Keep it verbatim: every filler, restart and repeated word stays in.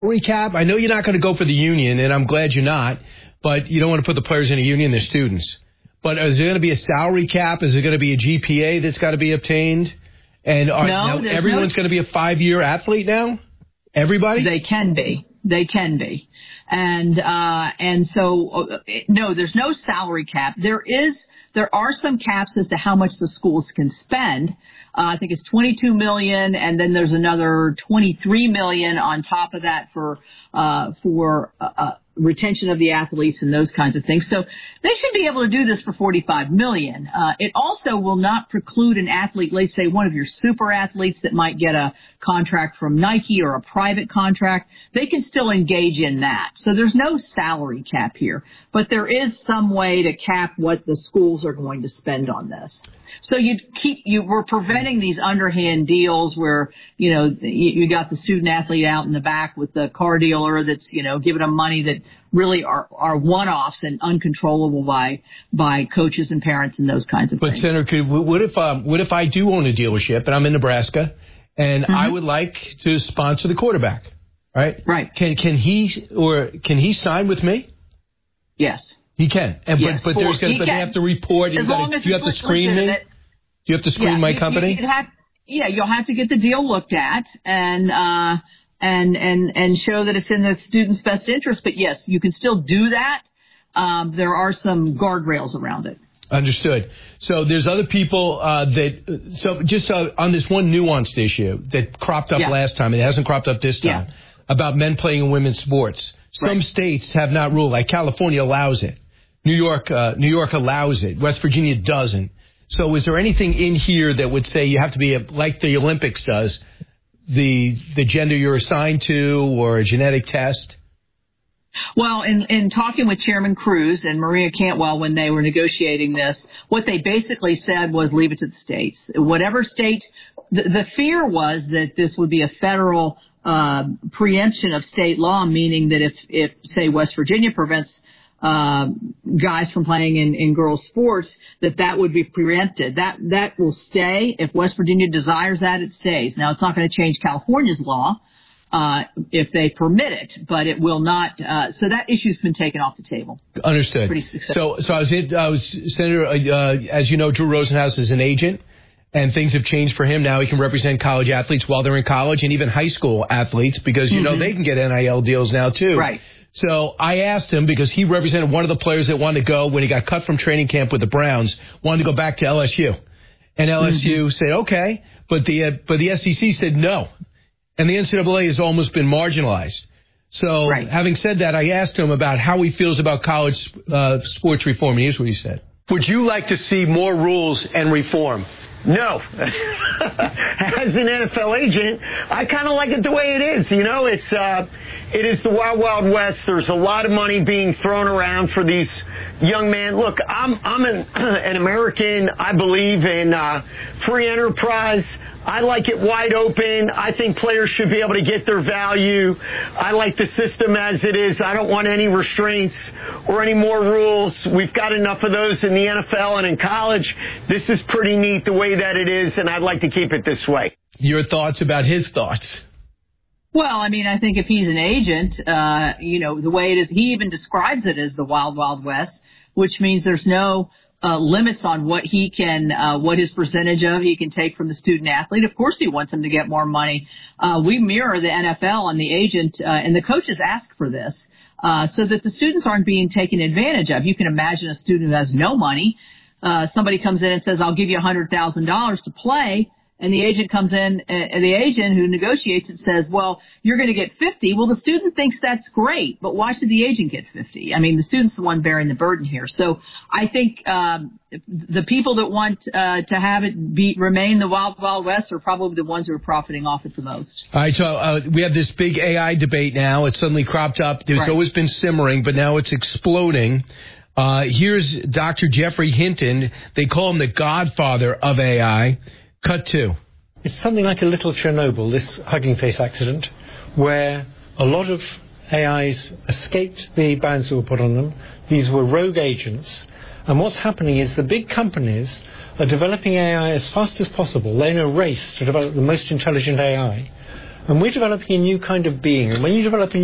recap? I know you're not going to go for the union, and I'm glad you're not, but you don't want to put the players in a union, they're students. But is there going to be a salary cap? Is there going to be a G P A that's got to be obtained? And are, no, now everyone's no... going to be a five-year athlete now? Everybody? They can be. They can be. And uh, and so, uh, no, there's no salary cap. There is. There are some caps as to how much the schools can spend. Uh, I think it's twenty-two million dollars, and then there's another twenty-three million dollars on top of that for uh, for uh, retention of the athletes and those kinds of things. So they should be able to do this for forty-five million dollars. Uh, it also will not preclude an athlete, let's say one of your super athletes that might get a contract from Nike or a private contract. They can still engage in that. So there's no salary cap here, but there is some way to cap what the schools are going to spend on this. So you keep you we're preventing these underhand deals where, you know, you, you got the student athlete out in the back with the car dealer that's, you know, giving them money that really are, are one-offs and uncontrollable by by coaches and parents and those kinds of but things. But Senator, could, what if um, what if I do own a dealership and I'm in Nebraska and mm-hmm. I would like to sponsor the quarterback, right? Right. Can can he or can he sign with me? Yes. He can, and yes, but but there's gonna, but they have to report. You got you have to screen me. Do you have to screen yeah, my you, company? You have, yeah, you'll have to get the deal looked at and uh, and and and show that it's in the student's best interest. But yes, you can still do that. Um, there are some guardrails around it. Understood. So there's other people uh, that. So just uh, on this one nuanced issue that cropped up yeah. last time, it hasn't cropped up this time yeah. about men playing in women's sports. Some right. states have not ruled. Like California allows it. New York, uh, New York allows it. West Virginia doesn't. So is there anything in here that would say you have to be, a, like the Olympics does, the the gender you're assigned to or a genetic test? Well, in, in talking with Chairman Cruz and Maria Cantwell when they were negotiating this, what they basically said was leave it to the states. Whatever state, the, the fear was that this would be a federal uh, preemption of state law, meaning that if, if say, West Virginia prevents Uh, guys from playing in, in girls' sports, that that would be preempted. That that will stay. If West Virginia desires that, it stays. Now, it's not going to change California's law uh, if they permit it, but it will not. Uh, so that issue's been taken off the table. Understood. Pretty successful. So, so I was, in, I was Senator, uh, as you know, Drew Rosenhaus is an agent, and things have changed for him. Now he can represent college athletes while they're in college, and even high school athletes, because you mm-hmm. know they can get N I L deals now too. Right. So I asked him, because he represented one of the players that wanted to go when he got cut from training camp with the Browns, wanted to go back to L S U. And L S U mm-hmm. said, okay, but the uh, but the S E C said no. And the N C double A has almost been marginalized. So right. having said that, I asked him about how he feels about college uh, sports reform. And here's what he said. Would you like to see more rules and reform? No. As an N F L agent, I kind of like it the way it is. You know, it's uh, it is the Wild Wild West. There's a lot of money being thrown around for these young men. Look, I'm I'm an, an American. I believe in uh, free enterprise. I like it wide open. I think players should be able to get their value. I like the system as it is. I don't want any restraints or any more rules. We've got enough of those in the N F L and in college. This is pretty neat the way that it is, and I'd like to keep it this way. Your thoughts about his thoughts? Well, I mean, I think if he's an agent, uh, you know, the way it is, he even describes it as the Wild Wild West, which means there's no Uh, limits on what he can, uh, what his percentage of he can take from the student athlete. Of course, he wants him to get more money. Uh, we mirror the N F L and the agent, uh, and the coaches ask for this, uh, so that the students aren't being taken advantage of. You can imagine a student who has no money. Uh, somebody comes in and says, I'll give you one hundred thousand dollars to play. And the agent comes in, and the agent who negotiates it says, well, you're going to get fifty. Well, the student thinks that's great, but why should the agent get fifty? I mean, the student's the one bearing the burden here. So I think um, the people that want uh, to have it be remain the Wild Wild West are probably the ones who are profiting off it the most. All right, so uh, we have this big A I debate now. It's suddenly cropped up. There's right. always been simmering, but now it's exploding. Uh, here's Doctor Jeffrey Hinton. They call him the godfather of A I. Cut two. It's something like a little Chernobyl, this Hugging Face accident, where a lot of A Is escaped the bans that were put on them. These were rogue agents. And what's happening is the big companies are developing A I as fast as possible. They're in a race to develop the most intelligent A I. And we're developing a new kind of being. And when you develop a